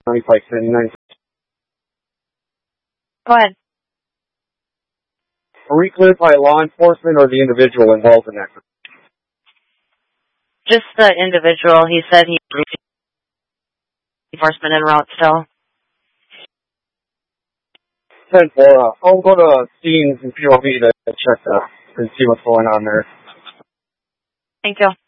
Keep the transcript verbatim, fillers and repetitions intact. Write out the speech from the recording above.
Pike seventy-nine. Go ahead. Are we cleared by law enforcement or the individual involved in that? Just the individual. He said he received enforcement en route still. ten four, uh, I'll go to Steen's and P O V to check that and see what's going on there. Thank you.